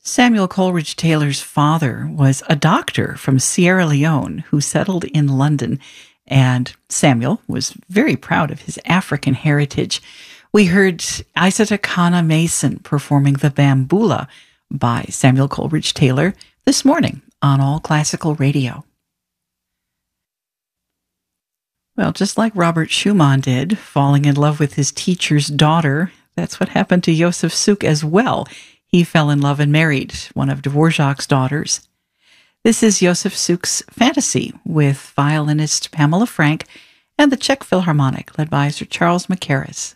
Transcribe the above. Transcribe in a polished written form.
Samuel Coleridge Taylor's father was a doctor from Sierra Leone who settled in London, and Samuel was very proud of his African heritage. We heard Isata Kana Mason performing the Bambula by Samuel Coleridge Taylor this morning on All Classical Radio. Well, just like Robert Schumann did, falling in love with his teacher's daughter, that's what happened to Josef Suk as well. He fell in love and married one of Dvorak's daughters. This is Josef Suk's Fantasy with violinist Pamela Frank and the Czech Philharmonic led by Sir Charles Mackerras.